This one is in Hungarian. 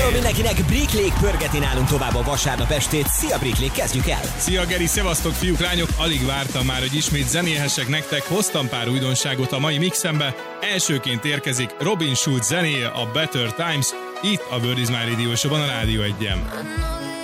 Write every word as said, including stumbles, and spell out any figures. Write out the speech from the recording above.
Sziasztok mindenkinek, Brick Lake pörgeti nálunk tovább a vasárnap estét. Szia Brick Lake, kezdjük el! Szia Geri, szevasztok fiúk, lányok! Alig vártam már, hogy ismét zenélhessek nektek. Hoztam pár újdonságot a mai mixembe. Elsőként érkezik Robin Schulz zenéje, a Better Times, itt a Bird is My Radio Show-ban, a Rádió egyen.